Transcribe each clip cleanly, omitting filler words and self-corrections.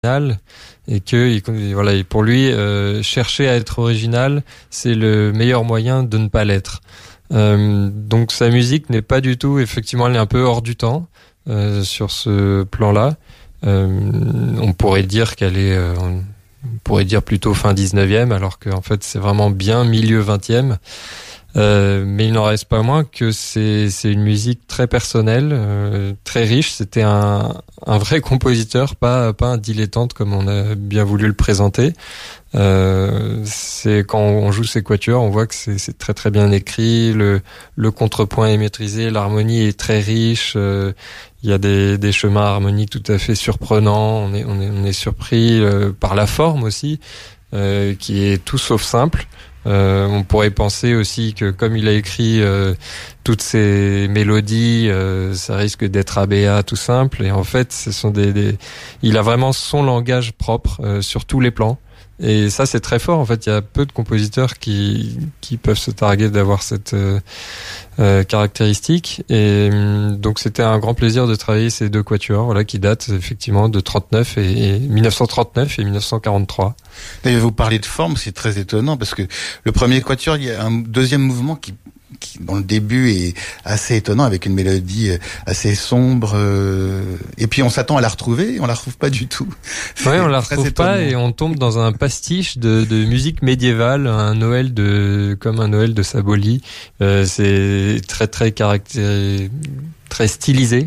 et que voilà, et pour lui chercher à être original, c'est le meilleur moyen de ne pas l'être. Donc sa musique n'est pas du tout, effectivement, elle est un peu hors du temps sur ce plan-là. On pourrait dire qu'elle est on pourrait dire plutôt fin 19e, alors qu'en fait c'est vraiment bien milieu 20e. Mais il n'en reste pas moins que c'est une musique très personnelle, très riche. C'était un vrai compositeur, pas un dilettante comme on a bien voulu le présenter. C'est quand on joue ces quatuors, on voit que c'est très très bien écrit. Le contrepoint est maîtrisé, l'harmonie est très riche. Il y a des chemins harmoniques tout à fait surprenants. On est surpris par la forme aussi, qui est tout sauf simple. On pourrait penser aussi que comme il a écrit toutes ces mélodies, ça risque d'être ABA tout simple. Et en fait, ce sont il a vraiment son langage propre sur tous les plans. Et ça, c'est très fort. En fait, il y a peu de compositeurs qui peuvent se targuer d'avoir cette caractéristique. Et donc, c'était un grand plaisir de travailler ces deux quatuors, voilà, qui datent effectivement de 1939 et 1943. Et vous parlez de forme, c'est très étonnant parce que le premier quatuor, il y a un deuxième mouvement qui dans le début est assez étonnant avec une mélodie assez sombre et puis on s'attend à la retrouver et on la retrouve pas du tout. Oui, on la retrouve pas et on tombe dans un pastiche de musique médiévale, comme un Noël de Saboli. C'est très très très stylisé.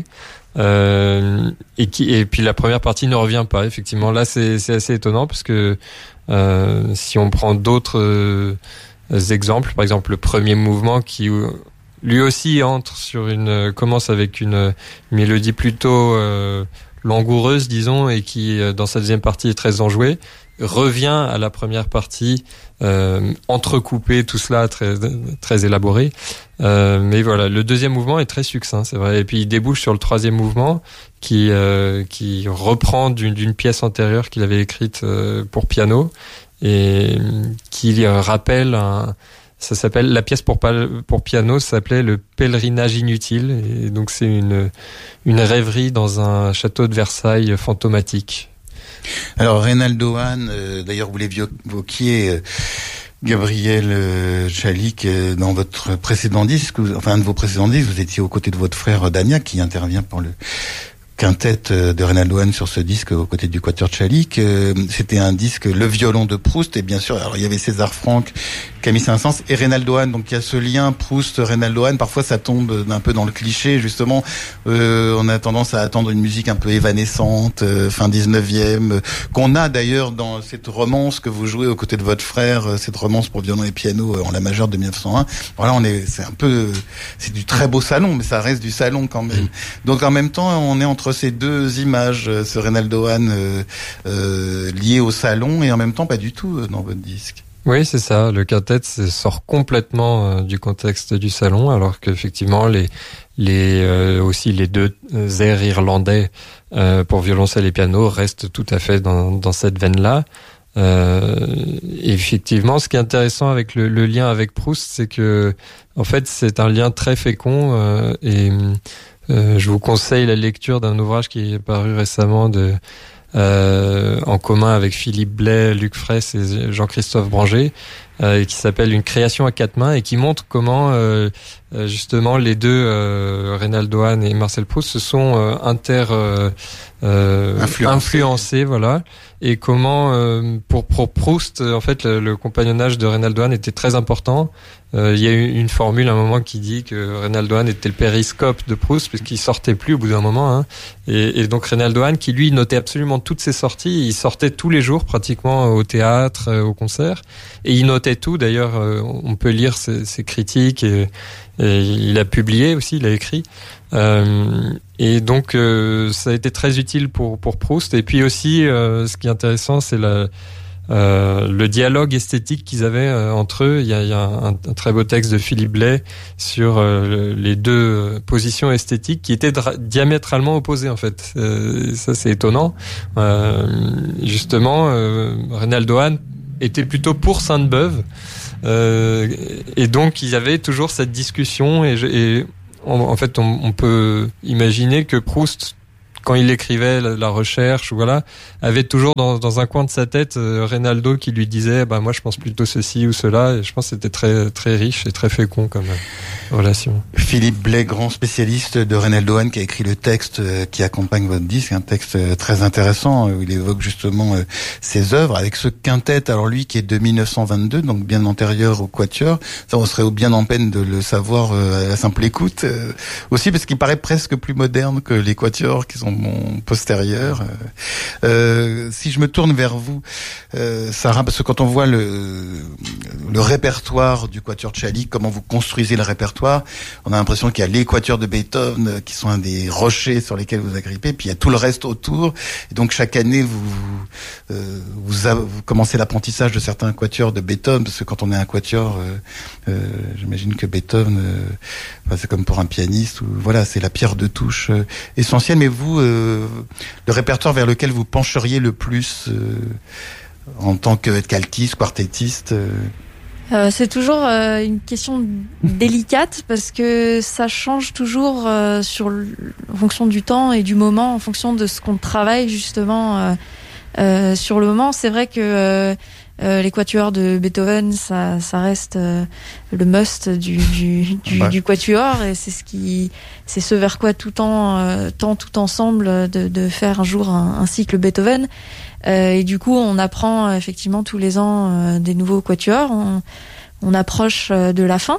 Et puis la première partie ne revient pas. Effectivement, là c'est assez étonnant parce que si on prend d'autres exemples, par exemple le premier mouvement qui lui aussi commence avec une mélodie plutôt langoureuse, disons, et qui dans sa deuxième partie est très enjouée, revient à la première partie entrecoupée, tout cela très très élaboré. Mais voilà, le deuxième mouvement est très succinct, c'est vrai. Et puis il débouche sur le troisième mouvement qui reprend d'une pièce antérieure qu'il avait écrite pour piano et qui rappelle ça s'appelle la pièce pour piano s'appelait Le Pèlerinage inutile, et donc c'est une rêverie dans un château de Versailles fantomatique. Alors Reynaldo Hahn, d'ailleurs vous l'évoquiez, Gabriel Chalik, dans votre précédent disque, un de vos précédents disques, vous étiez aux côtés de votre frère Dania qui intervient pour le quintet de Reynaldo Hahn sur ce disque aux côtés du quatuor Chalik. C'était un disque Le violon de Proust, et bien sûr alors il y avait César Franck, Camille Saint-Saëns et Reynaldo Hahn, donc il y a ce lien Proust-Reynaldo Hahn. Parfois ça tombe un peu dans le cliché, justement. On a tendance à attendre une musique un peu évanescente, fin 19e, qu'on a d'ailleurs dans cette romance que vous jouez aux côtés de votre frère, cette romance pour violon et piano en la majeure de 1901. Voilà, c'est du très beau salon, mais ça reste du salon quand même. Donc en même temps, on est entre ces deux images, ce Reynaldo Hahn lié au salon et en même temps pas du tout dans votre disque. Oui, c'est ça. Le quintet sort complètement du contexte du salon, alors qu'effectivement aussi les deux airs irlandais pour violoncelle et piano restent tout à fait dans cette veine-là. Effectivement, ce qui est intéressant avec le lien avec Proust, c'est que en fait c'est un lien très fécond et je vous conseille la lecture d'un ouvrage qui est paru récemment en commun avec Philippe Blais, Luc Fraisse et Jean-Christophe Branger, qui s'appelle Une création à quatre mains et qui montre comment justement les deux, Reynaldo Hahn et Marcel Proust, se sont influencés, voilà, et comment pour Proust, en fait, le compagnonnage de Reynaldo Hahn était très important. Il y a eu une formule à un moment qui dit que Reynaldo Hahn était le périscope de Proust puisqu'il sortait plus au bout d'un moment, hein. Et donc Reynaldo Hahn, qui lui notait absolument toutes ses sorties, il sortait tous les jours pratiquement au théâtre, au concert, et il notait tout. D'ailleurs, on peut lire ses critiques et il a publié aussi, il a écrit. Et donc ça a été très utile pour Proust. Et puis aussi, ce qui est intéressant, c'est le dialogue esthétique qu'ils avaient entre eux. Il y a un très beau texte de Philippe Blais sur les deux positions esthétiques qui étaient diamétralement opposées, en fait. Ça, c'est étonnant. Justement, Reynaldo Hahn était plutôt pour Sainte-Beuve, et donc il y avait toujours cette discussion, et en fait on peut imaginer que Proust quand il écrivait la recherche, voilà, avait toujours dans un coin de sa tête Reynaldo qui lui disait, moi je pense plutôt ceci ou cela. Et je pense que c'était très très riche et très fécond comme relation. Philippe Blais, grand spécialiste de Reynaldo Hahn, qui a écrit le texte qui accompagne votre disque, un texte très intéressant où il évoque justement ses œuvres avec ce quintet. Alors lui qui est de 1922, donc bien antérieur au Quatuor. Ça, on serait bien en peine de le savoir à la simple écoute aussi, parce qu'il paraît presque plus moderne que les Quatuors qui sont postérieurs. Si je me tourne vers vous, Sarah, parce que quand on voit le répertoire du Quatuor Tchalik, comment vous construisez le répertoire, on a l'impression qu'il y a les Quatuors de Beethoven qui sont un des rochers sur lesquels vous agrippez, puis il y a tout le reste autour. Et donc chaque année, vous commencez l'apprentissage de certains Quatuors de Beethoven, parce que quand on est un Quatuor, j'imagine que Beethoven, c'est comme pour un pianiste, voilà, c'est la pierre de touche essentielle. Mais vous, le répertoire vers lequel vous pencheriez le plus en tant qu'altiste, quartettiste c'est toujours une question délicate parce que ça change toujours en fonction du temps et du moment, en fonction de ce qu'on travaille justement sur le moment. C'est vrai que les quatuors de Beethoven, ça reste le must du quatuor, et c'est ce vers quoi tout ensemble de faire un jour un cycle Beethoven. Et du coup, on apprend effectivement tous les ans des nouveaux quatuors. On approche de la fin.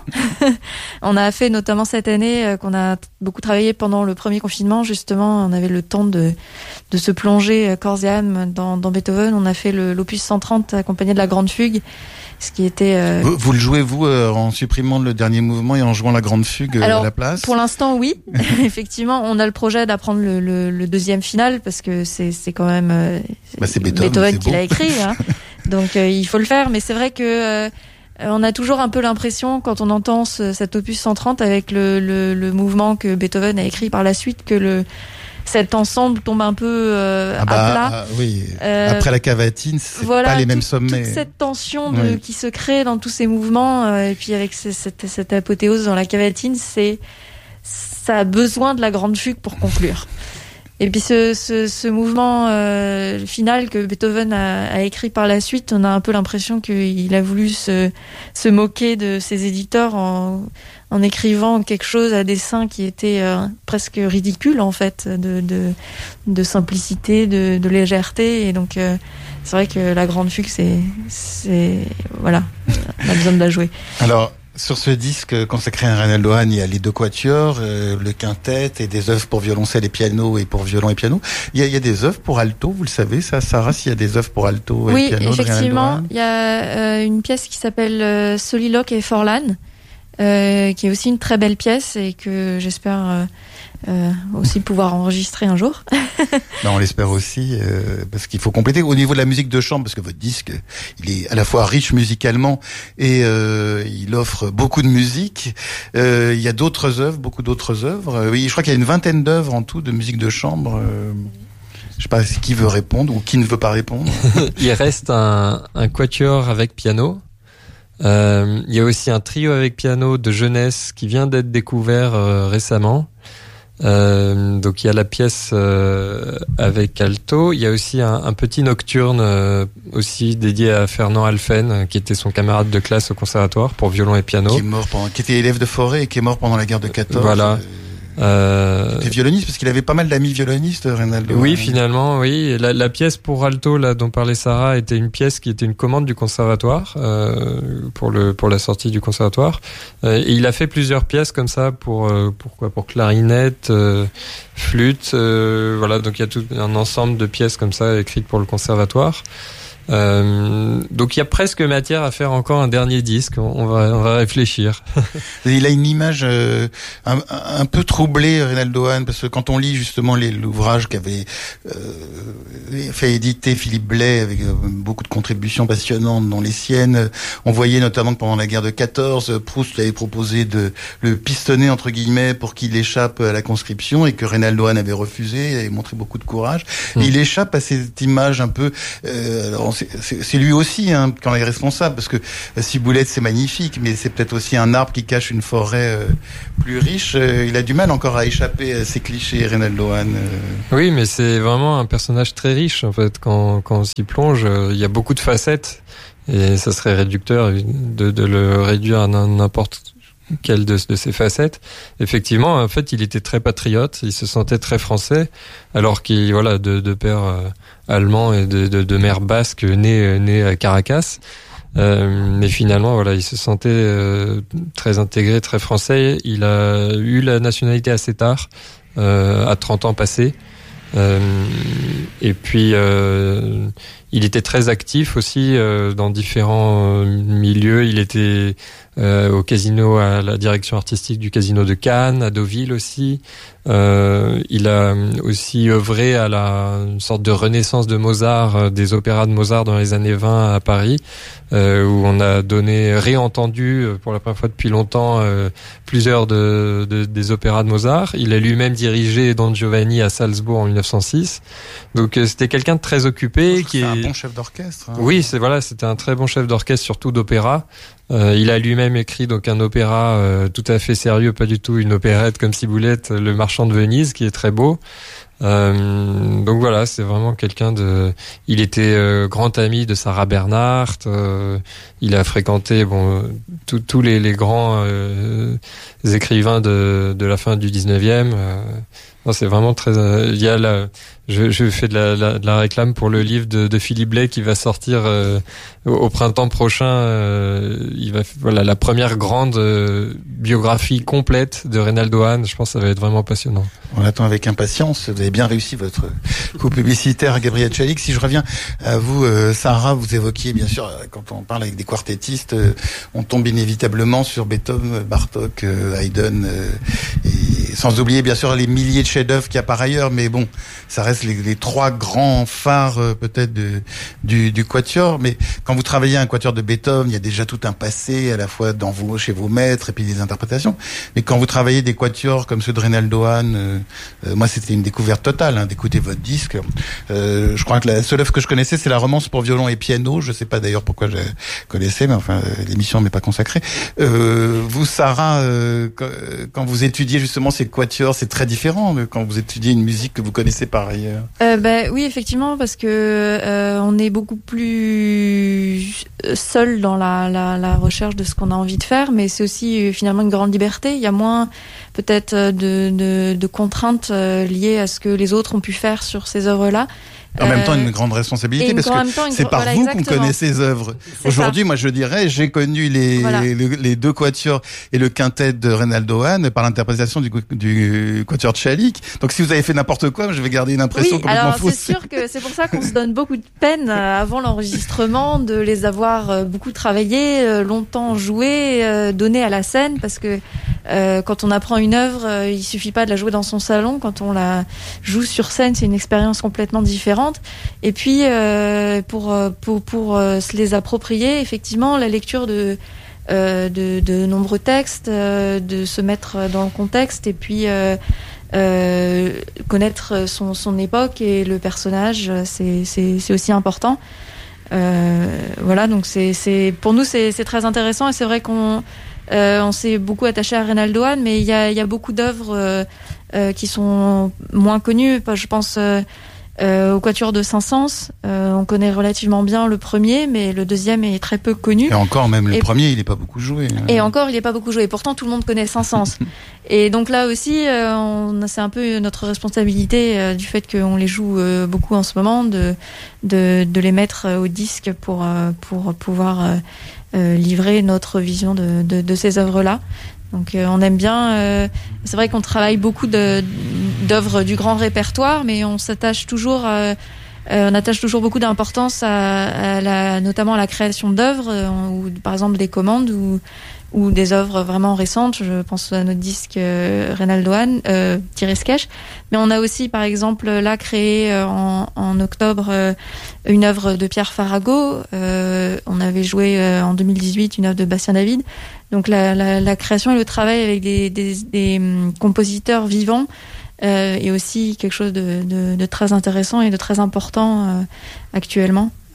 On a fait notamment cette année qu'on a beaucoup travaillé pendant le premier confinement. Justement, on avait le temps de se plonger corps et âme dans Beethoven. On a fait l'opus 130 accompagné de la Grande Fugue, ce qui était... Vous le jouez, vous, en supprimant le dernier mouvement et en jouant la Grande Fugue à la place? Pour l'instant, oui. Effectivement, on a le projet d'apprendre le deuxième final, parce que c'est quand même c'est Beethoven qui l'a écrit. Hein. Donc, il faut le faire. Mais c'est vrai que... on a toujours un peu l'impression, quand on entend cet opus 130 avec le mouvement que Beethoven a écrit par la suite, que cet ensemble tombe un peu à plat. Oui. Après la cavatine, c'est pas les mêmes sommets. Toute cette tension qui se crée dans tous ces mouvements, et puis avec cette apothéose dans la cavatine, ça a besoin de la Grande Fugue pour conclure. Et puis ce mouvement final que Beethoven a écrit par la suite, on a un peu l'impression qu'il a voulu se moquer de ses éditeurs en écrivant quelque chose à dessein qui était presque ridicule en fait, de simplicité, de légèreté. Et donc c'est vrai que la Grande Fugue, c'est voilà, on a besoin de la jouer. Alors, sur ce disque consacré à Reynaldo Hahn, il y a les deux quatuors, le quintet et des œuvres pour violoncelle et piano et pour violon et piano. Il y a des œuvres pour alto, vous le savez, ça, Sarah, s'il y a des œuvres pour alto et piano? Oui, effectivement. Il y a une pièce qui s'appelle Soliloque et Forlane, qui est aussi une très belle pièce et que j'espère aussi pouvoir enregistrer un jour. On l'espère aussi, parce qu'il faut compléter au niveau de la musique de chambre, parce que votre disque, il est à la fois riche musicalement et il offre beaucoup de musique. Il y a d'autres œuvres, beaucoup d'autres œuvres. Oui, je crois qu'il y a une vingtaine d'œuvres en tout de musique de chambre. Je sais pas qui veut répondre ou qui ne veut pas répondre. Il reste un quatuor avec piano. Il y a aussi un trio avec piano de jeunesse qui vient d'être découvert récemment. Donc il y a la pièce avec alto. Il y a aussi un petit nocturne aussi dédié à Fernand Alphen, qui était son camarade de classe au conservatoire pour violon et piano. Qui était élève de Forêt et qui est mort pendant la guerre de 14. Voilà. Il était violoniste parce qu'il avait pas mal d'amis violonistes, Reynaldo. Oui, finalement, oui. La pièce pour alto, là, dont parlait Sarah, était une pièce qui était une commande du conservatoire, pour la sortie du conservatoire. Et il a fait plusieurs pièces comme ça pour clarinette, flûte, voilà. Donc il y a tout un ensemble de pièces comme ça écrites pour le conservatoire. Donc il y a presque matière à faire encore un dernier disque. On va réfléchir. Il a une image un peu troublée, Reynaldo Hahn, parce que quand on lit justement l'ouvrage qu'avait fait éditer Philippe Blais avec beaucoup de contributions passionnantes dont les siennes, on voyait notamment que pendant la guerre de 14, Proust lui avait proposé de le pistonner entre guillemets pour qu'il échappe à la conscription, et que Reynaldo Hahn avait refusé et montré beaucoup de courage. Et il échappe à cette image un peu alors c'est lui aussi quand il est responsable, parce que Ciboulette c'est magnifique, mais c'est peut-être aussi un arbre qui cache une forêt plus riche. Il a du mal encore à échapper à ces clichés, Reynald Lohan. Oui, mais c'est vraiment un personnage très riche en fait. Quand on s'y plonge, il y a beaucoup de facettes et ça serait réducteur de le réduire à n'importe quelle de ces facettes. Effectivement, en fait, il était très patriote, il se sentait très français, alors qu'il de père allemand et de mère basque né à Caracas. Mais finalement, il se sentait très intégré, très français. Il a eu la nationalité assez tard, à 30 ans passés. Et puis il était très actif aussi dans différents milieux. Il était au casino, à la direction artistique du casino de Cannes, à Deauville aussi. Il a aussi œuvré à une sorte de renaissance de Mozart, des opéras de Mozart dans les années 20 à Paris, où on a réentendu pour la première fois depuis longtemps plusieurs des opéras de Mozart. Il a lui-même dirigé Don Giovanni à Salzbourg en 1906. Donc c'était quelqu'un de très occupé. C'est un bon chef d'orchestre. Oui, c'était un très bon chef d'orchestre, surtout d'opéra. Il a lui-même écrit donc un opéra tout à fait sérieux, pas du tout une opérette comme Ciboulette, Le Marchand de Venise, qui est très beau. Donc voilà, c'est vraiment quelqu'un il était grand ami de Sarah Bernhardt. Il a fréquenté tous les grands écrivains de la fin du 19e. Non, c'est vraiment très. Il y a je fais de la réclame pour le livre de Philippe Blais qui va sortir au printemps prochain. La première grande biographie complète de Reynald Lohan. Je pense que ça va être vraiment passionnant. On attend avec impatience. Vous avez bien réussi votre coup publicitaire, Gabriel Chalik. Si je reviens à vous, Sarah, vous évoquiez bien sûr, quand on parle avec des quartettistes, on tombe inévitablement sur Beethoven, Bartók, Haydn, et sans oublier bien sûr les milliers de chefs-d'œuvre qu'il y a par ailleurs. Mais bon, ça reste les trois grands phares peut-être du quatuor. Mais quand vous travaillez un quatuor de Beethoven, il y a déjà tout un passé à la fois chez vos maîtres et puis des interprétations. Mais quand vous travaillez des quatuors comme ceux de Reynald Lohan, moi c'était une découverte totale d'écouter votre disque. Je crois que la seule œuvre que je connaissais, c'est la romance pour violon et piano. Je sais pas d'ailleurs pourquoi je connaissais, mais enfin l'émission m'est pas consacrée. Vous, Sarah, quand vous étudiez justement ces quatuors, c'est très différent de quand vous étudiez une musique que vous connaissez par ailleurs. Oui, effectivement, parce que on est beaucoup plus seul dans la recherche de ce qu'on a envie de faire, mais c'est aussi finalement une grande liberté. Il y a moins peut-être de contraintes liées à ce que les autres ont pu faire sur ces œuvres-là. En même temps, une grande responsabilité, parce que c'est par vous qu'on connaît ces œuvres. Aujourd'hui, moi, je dirais, j'ai connu les deux quatuors et le quintet de Reynald Lohan par l'interprétation du quatuor de Chalik. Donc, si vous avez fait n'importe quoi, je vais garder une impression complètement fausse. C'est sûr que c'est pour ça qu'on se donne beaucoup de peine avant l'enregistrement de les avoir beaucoup travaillés, longtemps joués, donnés à la scène, parce que quand on apprend une œuvre, il suffit pas de la jouer dans son salon. Quand on la joue sur scène, c'est une expérience complètement différente. Et puis pour se les approprier, effectivement, la lecture de nombreux textes, de se mettre dans le contexte, et puis connaître son époque et le personnage, c'est aussi important. Donc c'est pour nous c'est très intéressant, et c'est vrai qu'on s'est beaucoup attaché à Reynald Lohan, mais il y a beaucoup d'œuvres qui sont moins connues. Je pense au Quatuor de Saint-Saëns, on connaît relativement bien le premier, mais le deuxième est très peu connu. Et encore, même le premier, il n'est pas beaucoup joué. Et encore, il n'est pas beaucoup joué. Pourtant, tout le monde connaît Saint-Saëns. Et donc là aussi, c'est un peu notre responsabilité du fait qu'on les joue beaucoup en ce moment, de les mettre au disque pour pouvoir livrer notre vision de ces œuvres-là. Donc on aime bien. C'est vrai qu'on travaille beaucoup d'œuvres du grand répertoire, mais on attache toujours beaucoup d'importance notamment à la création d'œuvres, ou par exemple des commandes ou des œuvres vraiment récentes. Je pense à notre disque Reynald Lohan, Thierry Sketch. Mais on a aussi, par exemple, là créé en octobre une œuvre de Pierre Farago. On avait joué en 2018 une œuvre de Bastien David. Donc la création et le travail avec des compositeurs vivants est aussi quelque chose de très intéressant et de très important actuellement.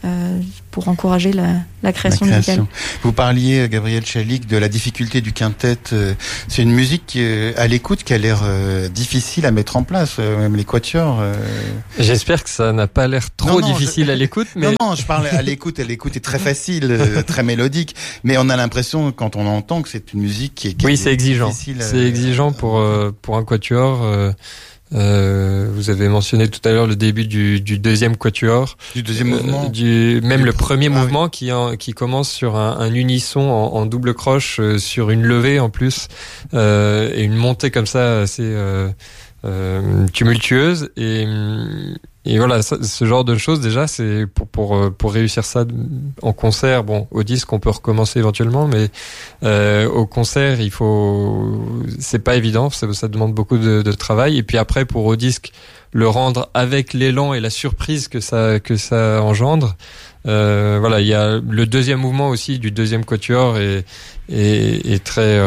pour encourager la création musicale. Vous parliez, Gabriel Chalik, de la difficulté du quintet. C'est une musique à l'écoute qui a l'air difficile à mettre en place, même les quatuors. J'espère que ça n'a pas l'air trop difficile à l'écoute. Mais... Non, je parle à l'écoute. À l'écoute est très facile, très mélodique, mais on a l'impression quand on entend que c'est une musique qui est c'est exigeant. C'est exigeant pour un quatuor. Vous avez mentionné tout à l'heure le début du deuxième quatuor, du deuxième mouvement, même le premier mouvement qui commence sur un unisson en double croche sur une levée en plus et une montée comme ça assez tumultueuse et voilà, ce genre de choses déjà, c'est pour réussir ça en concert. Bon, au disque on peut recommencer éventuellement, mais au concert c'est pas évident, ça demande beaucoup de travail. Et puis après pour au disque le rendre avec l'élan et la surprise que ça engendre. Voilà, il y a le deuxième mouvement aussi du deuxième quatuor est très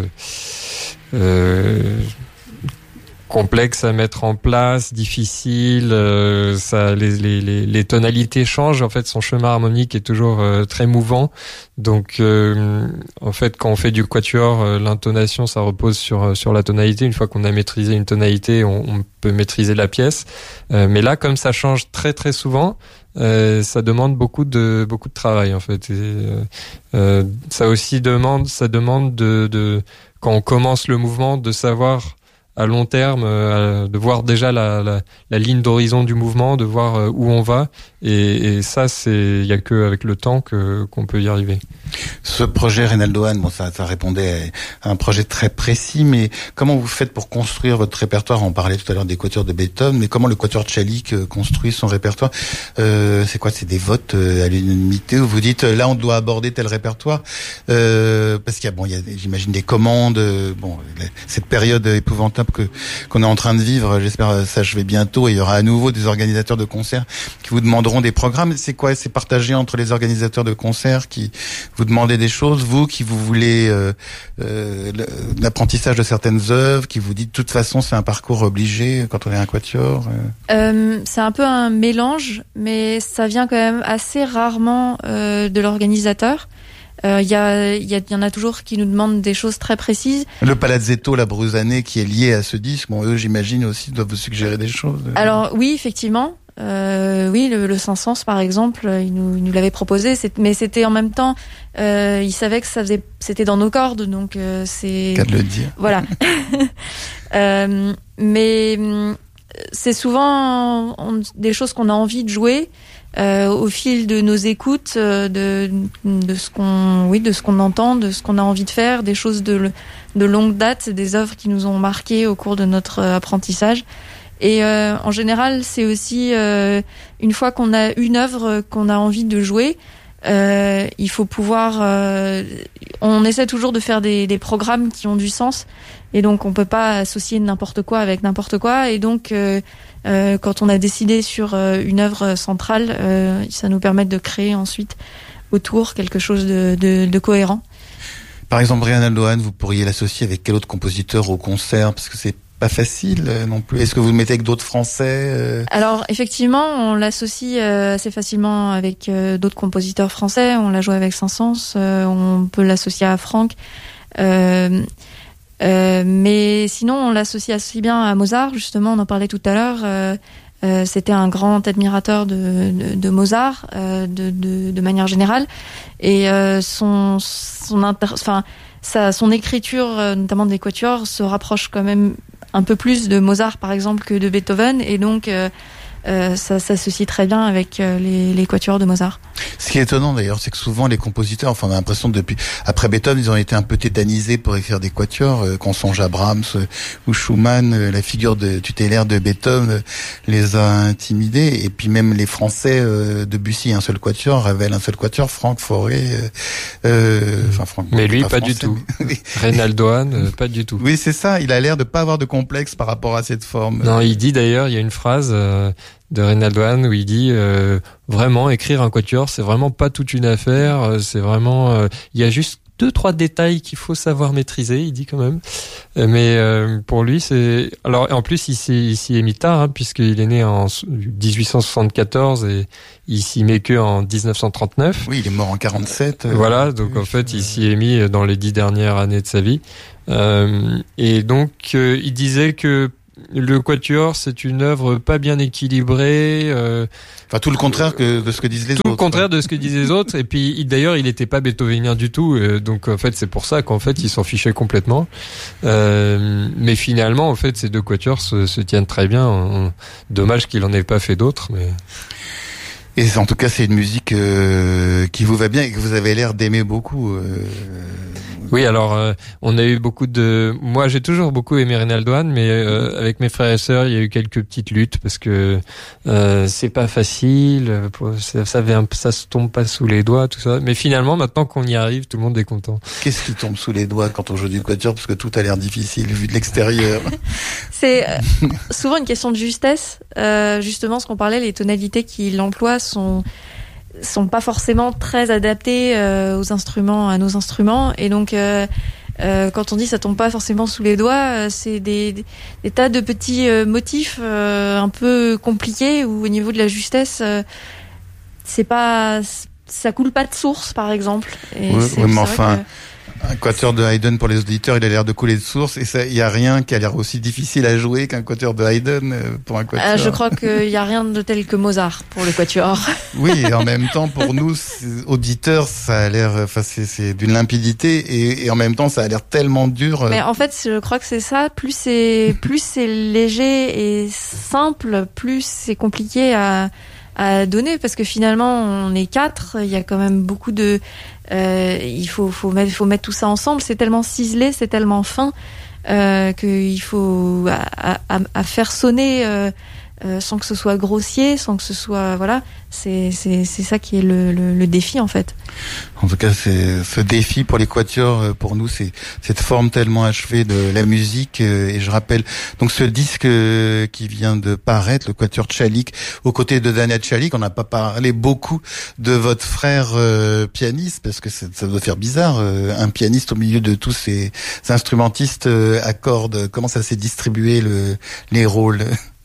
complexe à mettre en place, difficile, les tonalités changent, en fait son chemin harmonique est toujours très mouvant, donc en fait quand on fait du quatuor, l'intonation ça repose sur la tonalité. Une fois qu'on a maîtrisé une tonalité, on peut maîtriser la pièce, mais là comme ça change très très souvent, ça demande beaucoup de travail en fait, et ça demande de quand on commence le mouvement de savoir à long terme, de voir déjà la ligne d'horizon du mouvement, de voir où on va, et ça il y a que avec le temps qu'on peut y arriver. Ce projet Reynaldo Hahn, ça répondait à un projet très précis, mais comment vous faites pour construire votre répertoire? On parlait tout à l'heure des quatuors de Beethoven, mais comment le quatuor Chalik construit son répertoire? C'est quoi? C'est des votes à l'unanimité où vous dites là on doit aborder tel répertoire, parce qu'il y a j'imagine des commandes, cette période épouvantable qu'on est en train de vivre, j'espère s'achever bientôt, et il y aura à nouveau des organisateurs de concerts qui vous demanderont des programmes. C'est quoi? C'est partagé entre les organisateurs de concerts qui vous demandez des choses, vous qui vous voulez l'apprentissage de certaines œuvres, qui vous dites de toute façon c'est un parcours obligé quand on est un quatuor. C'est un peu un mélange, mais ça vient quand même assez rarement de l'organisateur. Il y en a toujours qui nous demandent des choses très précises. Le Palazzetto, la Brusanée qui est lié à ce disque, eux j'imagine aussi doivent vous suggérer des choses. Alors oui, effectivement. Oui, le Saint-Saëns par exemple, il nous l'avait proposé, mais c'était en même temps, il savait que c'était dans nos cordes, donc c'est. Qu'à de le dire. Voilà. Mais c'est souvent des choses qu'on a envie de jouer. Au fil de nos écoutes, de ce qu'on entend, de ce qu'on a envie de faire, des choses de longue date, des œuvres qui nous ont marqué au cours de notre apprentissage. Et en général, c'est aussi une fois qu'on a une œuvre qu'on a envie de jouer, il faut pouvoir. On essaie toujours de faire des programmes qui ont du sens, et donc on peut pas associer n'importe quoi avec n'importe quoi. Et donc quand on a décidé sur une œuvre centrale, ça nous permet de créer ensuite autour quelque chose de cohérent. Par exemple, Reynaldo Hahn, vous pourriez l'associer avec quel autre compositeur au concert, parce que c'est pas facile non plus. Est-ce que vous le mettez avec d'autres Français Alors effectivement, on l'associe assez facilement avec d'autres compositeurs français. On l'a joué avec Saint-Saëns, on peut l'associer à Franck. Mais sinon, on l'associe assez bien à Mozart. Justement, on en parlait tout à l'heure. C'était un grand admirateur de Mozart, de manière générale. Et son écriture, notamment des quatuors, se rapproche quand même un peu plus de Mozart, par exemple, que de Beethoven. Et donc, ça s'associe très bien avec les quatuors de Mozart. Ce qui est étonnant d'ailleurs, c'est que souvent les compositeurs, on a l'impression après Beethoven, ils ont été un peu tétanisés pour écrire des quatuors. Qu'on songe à Brahms ou Schumann, la figure tutélaire de Beethoven les a intimidés. Et puis même les Français, Debussy un seul quatuor, Ravel un seul quatuor, Franck Fauré. Franck, mais lui, pas du tout. Reynaldo Hahn, pas du tout. Oui, c'est ça. Il a l'air de pas avoir de complexe par rapport à cette forme. Non, il dit d'ailleurs, il y a une phrase de Reynaldo Hahn où il dit vraiment écrire un quatuor, c'est vraiment pas toute une affaire. C'est vraiment, il y a juste 2-3 détails qu'il faut savoir maîtriser, il dit quand même. Mais pour lui, c'est... Alors, en plus, il s'y est mis tard, hein, puisqu'il est né en 1874 et il s'y met que en 1939. Oui, il est mort en 47. Voilà, donc en fait, il s'y est mis dans les 10 dernières années de sa vie. Et donc, il disait que le Quatuor, c'est une œuvre pas bien équilibrée. Enfin, tout le contraire de ce que disent les autres. Tout le contraire de ce que disent les autres. Et puis, d'ailleurs, il n'était pas beethovenien du tout. Donc, en fait, c'est pour ça qu'en fait, il s'en fichait complètement. Mais finalement, en fait, ces deux quatuors se tiennent très bien. Dommage qu'il en ait pas fait d'autres, mais... Et en tout cas, c'est une musique qui vous va bien et que vous avez l'air d'aimer beaucoup. Oui, alors on a eu beaucoup de... Moi, j'ai toujours beaucoup aimé Reynaldo Hahn, mais avec mes frères et sœurs, il y a eu quelques petites luttes parce que c'est pas facile, ça se tombe pas sous les doigts, tout ça. Mais finalement, maintenant qu'on y arrive, tout le monde est content. Qu'est-ce qui tombe sous les doigts quand on joue du quatuor, parce que tout a l'air difficile vu de l'extérieur? C'est souvent une question de justesse. Justement, ce qu'on parlait, les tonalités qu'il emploie sont pas forcément très adaptées à nos instruments, et donc quand on dit ça tombe pas forcément sous les doigts, c'est des tas de petits motifs un peu compliqués où au niveau de la justesse, ça coule pas de source, par exemple. Et oui, mais enfin, que... un quatuor de Haydn, pour les auditeurs, il a l'air de couler de source, et ça, il y a rien qui a l'air aussi difficile à jouer qu'un quatuor de Haydn pour un quatuor. Je crois qu'il y a rien de tel que Mozart pour le quatuor. Oui, et en même temps, pour nous, auditeurs, ça a l'air, enfin, c'est d'une limpidité, et en même temps, ça a l'air tellement dur. Mais en fait, je crois que c'est ça. Plus c'est léger et simple, plus c'est compliqué à donner, parce que finalement on est 4, il y a quand même beaucoup de il faut mettre tout ça ensemble, c'est tellement ciselé, c'est tellement fin qu'il faut à faire sonner sans que ce soit grossier, sans que ce soit voilà, c'est ça qui est le défi en fait. En tout cas, c'est ce défi pour les quatuors, pour nous, c'est cette forme tellement achevée de la musique. Et je rappelle donc ce disque qui vient de paraître, le Quatuor Tchalik, aux côtés de Dania Tchalik. On n'a pas parlé beaucoup de votre frère pianiste, parce que ça doit faire bizarre, un pianiste au milieu de tous ces instrumentistes à cordes. Comment ça s'est distribué les rôles?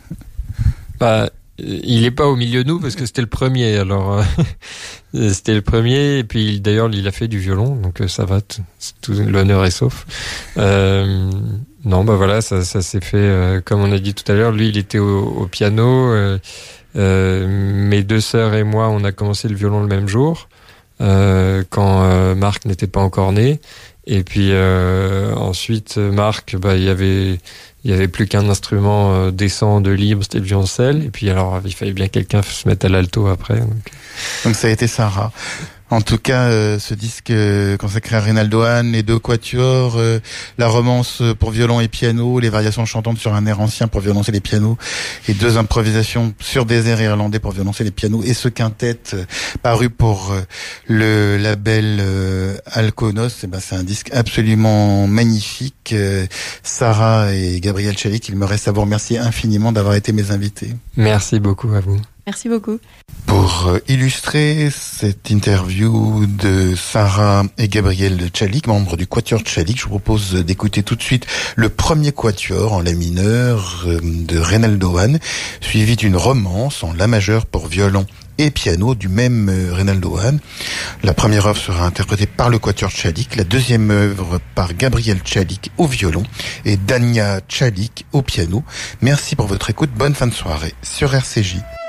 Bah, il est pas au milieu de nous parce que c'était le premier. Alors c'était le premier, et puis d'ailleurs il a fait du violon, donc ça va, tout l'honneur est sauf. Non, bah voilà, ça s'est fait comme on a dit tout à l'heure. Lui, il était au piano. Mes deux sœurs et moi, on a commencé le violon le même jour, quand Marc n'était pas encore né. Et puis ensuite, Marc, bah il y avait plus qu'un instrument décent de libre, c'était le violoncelle. Et puis alors, il fallait bien quelqu'un se mettre à l'alto après. Donc ça a été Sarah. En tout cas, ce disque consacré à Reynaldo Hahn, les deux quatuors, la romance pour violon et piano, les variations chantantes sur un air ancien pour violoncelle et piano, et deux improvisations sur des airs irlandais pour violoncelle et piano, et ce quintet paru pour le label Alconos. C'est un disque absolument magnifique. Sarah et Gabriel Tchalik, il me reste à vous remercier infiniment d'avoir été mes invités. Merci beaucoup à vous. Merci beaucoup. Pour illustrer cette interview de Sarah et Gabriel Tchalik, membres du Quatuor Tchalik, je vous propose d'écouter tout de suite le premier quatuor en la mineur de Reynaldo Hahn, suivi d'une romance en la majeure pour violon et piano du même Reynaldo Hahn. La première œuvre sera interprétée par le Quatuor Tchalik, la deuxième œuvre par Gabriel Tchalik au violon et Dania Tchalik au piano. Merci pour votre écoute, bonne fin de soirée sur RCJ.